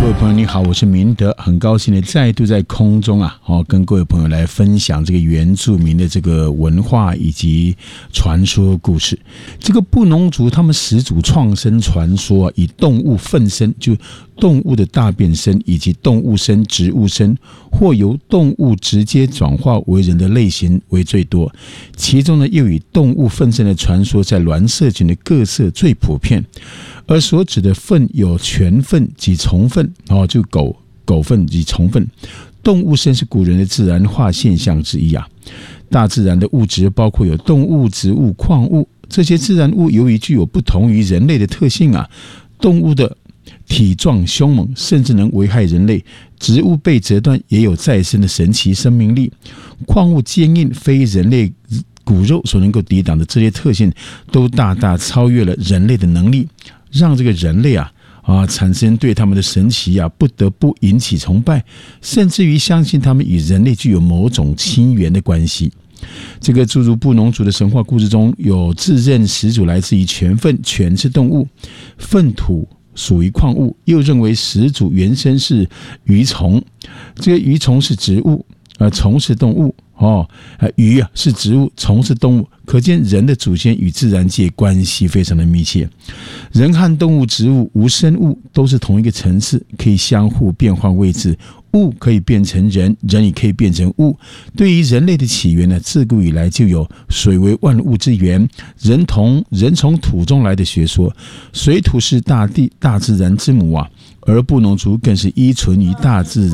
各位朋友你好，我是明德，很高兴的再度在空中跟各位朋友来分享这个原住民的这个文化以及传说故事。这个布农族他们始祖创生传说以动物粪身，就动物的大便身以及动物身、植物身或由动物直接转化为人的类型为最多，其中呢又以动物粪身的传说在峦社群的各色最普遍。而所指的粪有犬粪及虫粪，就狗粪及虫粪。动物身是古人的自然化现象之一大自然的物质包括有动物、植物、矿物，这些自然物由于具有不同于人类的特性动物的体壮凶猛，甚至能危害人类；植物被折断也有再生的神奇生命力；矿物坚硬，非人类骨肉所能够抵挡的这些特性，都大大超越了人类的能力，让这个人类产生对他们的神奇不得不引起崇拜，甚至于相信他们与人类具有某种亲缘的关系。这个诸如布农族的神话故事中，有自认始祖来自于犬粪，犬是动物，粪土属于矿物，又认为始祖原生是鱼虫，这个鱼虫是植物，虫是动物。鱼是植物，虫是动物，可见人的祖先与自然界关系非常的密切。人和动物、植物、无生物都是同一个层次，可以相互变换位置，物可以变成人，人也可以变成物。对于人类的起源呢，自古以来就有水为万物之源，人从土中来的学说，水土是大自然之母而布农族更是依存于大自